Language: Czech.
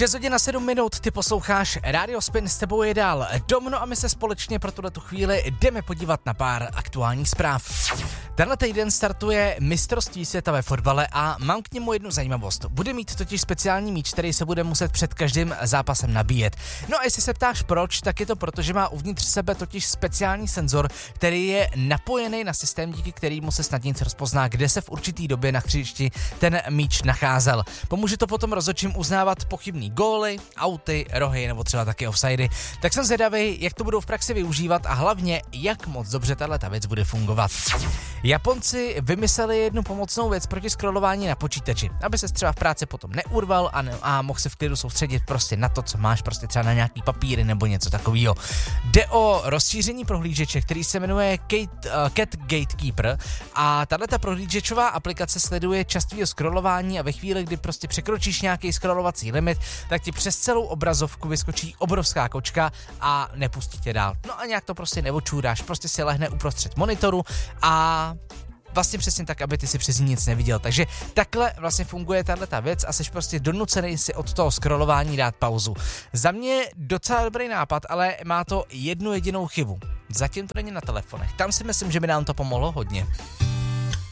6 hodin a 7 minut, ty posloucháš Radio Spin, s tebou je dál Domno a my se společně pro tuhletu chvíli jdeme podívat na pár aktuálních zpráv. Tenhle týden startuje mistrovství světa ve fotbale a mám k němu jednu zajímavost. Bude mít totiž speciální míč, který se bude muset před každým zápasem nabíjet. No a jestli se ptáš proč, tak je to proto, že má uvnitř sebe totiž speciální senzor, který je napojený na systém, díky kterému se snadněji rozpozná, kde se v určitý době na hřišti ten míč nacházel. Pomůže to potom rozhodčím uznávat pochybný góly, auty, rohy nebo třeba taky offsidy. Tak jsem zvědavý, jak to budou v praxi využívat a hlavně, jak moc dobře tato věc bude fungovat. Japonci vymysleli jednu pomocnou věc proti scrollování na počítači, aby se třeba v práci potom neurval a mohl se v klidu soustředit prostě na to, co máš, prostě třeba na nějaký papíry nebo něco takového. Jde o rozšíření prohlížeče, který se jmenuje Cat Gatekeeper a tato prohlížečová aplikace sleduje častého scrollování a ve chvíli, kdy prostě překročíš nějaký scrollovací limit, tak ti přes celou obrazovku vyskočí obrovská kočka a nepustí tě dál. No a nějak to prostě neočůráš, prostě si lehne uprostřed monitoru a vlastně přesně tak, aby ty si přes ní nic neviděl. Takže takhle vlastně funguje tato věc a jsi prostě donucený si od toho scrollování dát pauzu. Za mě docela dobrý nápad, ale má to jednu jedinou chybu. Zatím to není na telefonech. Tam si myslím, že by nám to pomohlo hodně.